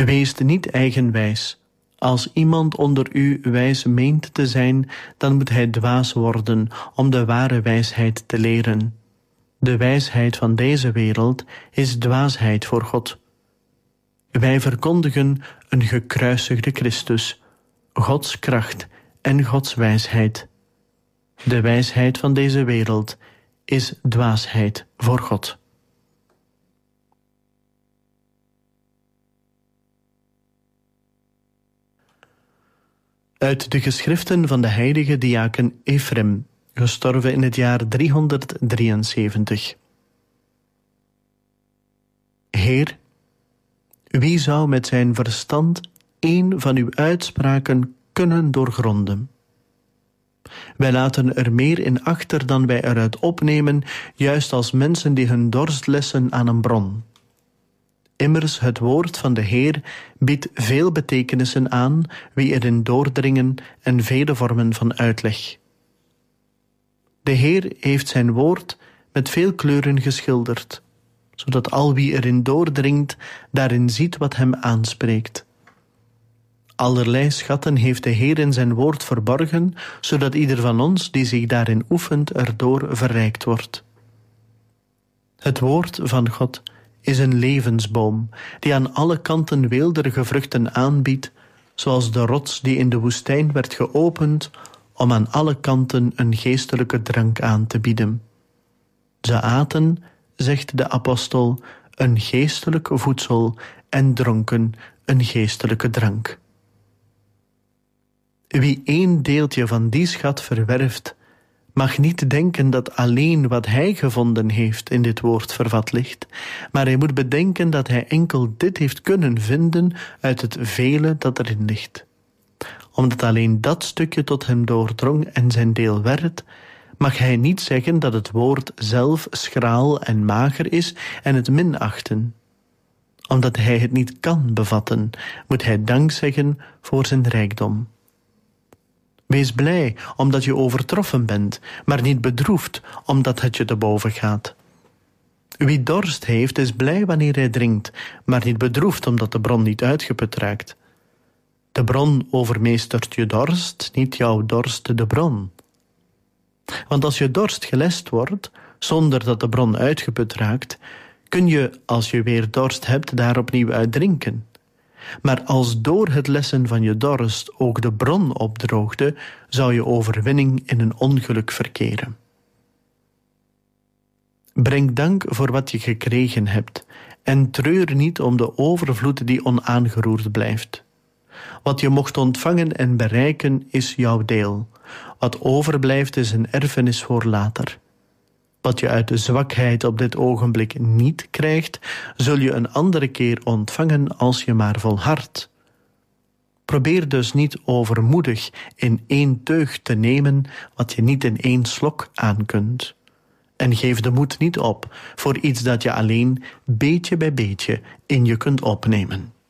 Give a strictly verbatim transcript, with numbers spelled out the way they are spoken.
Wees niet eigenwijs. Als iemand onder u wijs meent te zijn, dan moet hij dwaas worden om de ware wijsheid te leren. De wijsheid van deze wereld is dwaasheid voor God. Wij verkondigen een gekruisigde Christus, Gods kracht en Gods wijsheid. De wijsheid van deze wereld is dwaasheid voor God. Uit de geschriften van de heilige diaken Ephrem, gestorven in het jaar driehonderddrieënzeventig. Heer, wie zou met zijn verstand één van uw uitspraken kunnen doorgronden? Wij laten er meer in achter dan wij eruit opnemen, juist als mensen die hun dorst lessen aan een bron. Immers, het woord van de Heer biedt veel betekenissen aan, wie erin doordringen en vele vormen van uitleg. De Heer heeft zijn woord met veel kleuren geschilderd, zodat al wie erin doordringt, daarin ziet wat hem aanspreekt. Allerlei schatten heeft de Heer in zijn woord verborgen, zodat ieder van ons die zich daarin oefent erdoor verrijkt wordt. Het woord van God is een levensboom die aan alle kanten weelderige vruchten aanbiedt, zoals de rots die in de woestijn werd geopend om aan alle kanten een geestelijke drank aan te bieden. Ze aten, zegt de apostel, een geestelijk voedsel en dronken een geestelijke drank. Wie één deeltje van die schat verwerft, mag niet denken dat alleen wat hij gevonden heeft in dit woord vervat ligt, maar hij moet bedenken dat hij enkel dit heeft kunnen vinden uit het vele dat erin ligt. Omdat alleen dat stukje tot hem doordrong en zijn deel werd, mag hij niet zeggen dat het woord zelf schraal en mager is en het minachten. Omdat hij het niet kan bevatten, moet hij dank zeggen voor zijn rijkdom. Wees blij omdat je overtroffen bent, maar niet bedroefd omdat het je te boven gaat. Wie dorst heeft, is blij wanneer hij drinkt, maar niet bedroefd omdat de bron niet uitgeput raakt. De bron overmeestert je dorst, niet jouw dorst de bron. Want als je dorst gelest wordt, zonder dat de bron uitgeput raakt, kun je, als je weer dorst hebt, daar opnieuw uit drinken. Maar als door het lessen van je dorst ook de bron opdroogde, zou je overwinning in een ongeluk verkeren. Breng dank voor wat je gekregen hebt en treur niet om de overvloed die onaangeroerd blijft. Wat je mocht ontvangen en bereiken is jouw deel. Wat overblijft is een erfenis voor later. Wat je uit de zwakheid op dit ogenblik niet krijgt, zul je een andere keer ontvangen als je maar volhardt. Probeer dus niet overmoedig in één teug te nemen wat je niet in één slok aan kunt. En geef de moed niet op voor iets dat je alleen beetje bij beetje in je kunt opnemen.